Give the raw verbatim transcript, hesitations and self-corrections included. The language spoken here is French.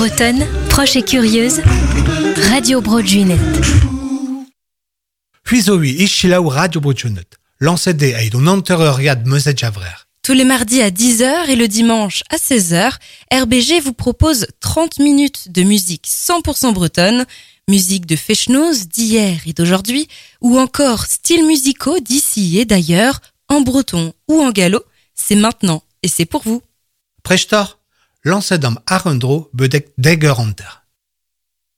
Bretonne, proche et curieuse, Radio Broadjunet. Fuizoui Ishilaou Radio Broadjunet. Lancez-des à un antérieur Meuse Javrer. Tous les mardis à dix heures et le dimanche à seize heures, R B G vous propose trente minutes de musique cent pour cent bretonne, musique de fechnoz d'hier et d'aujourd'hui, ou encore styles musicaux d'ici et d'ailleurs, en breton ou en gallo. C'est maintenant et c'est pour vous. Prechtor, lancez-dam Arendro bedek Deger Hunter.